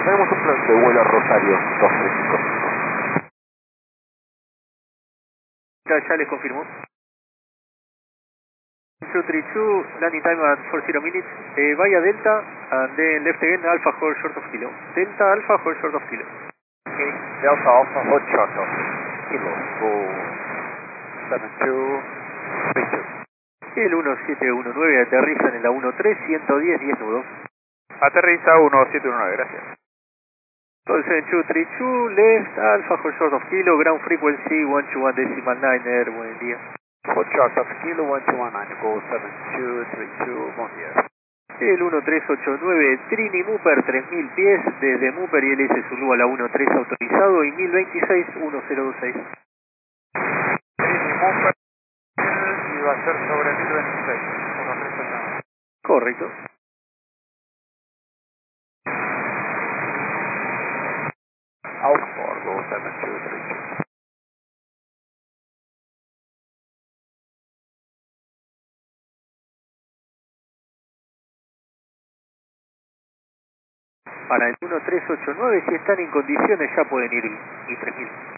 tenemos un plan de vuelo a Rosario 2355. Ya les confirmo. 232, landing time at 40 minutes, via Delta, and then left again, Alpha hold short of kilo. Delta Alpha hold short of kilo. Okay, Delta Alpha, hold short of kilo, go 7232. El 1719 aterriza en la 13, 110, 10 nudos. Aterriza 1719, gracias. Call 7232, left, Alpha hold short of kilo, ground frequency 121.9, buen día. Hold short of kilo 1219, go 7232, buen día. El 1389, Trini Mooper 3000 pies, desde Mooper y LS Zulu a la 13 autorizado y 1026, 1026. Trini Mooper, y va a ser sobre 1026, 1389. Correcto. Outboard, go 7232. Para el 1389, si están en condiciones, ya pueden ir y 3000.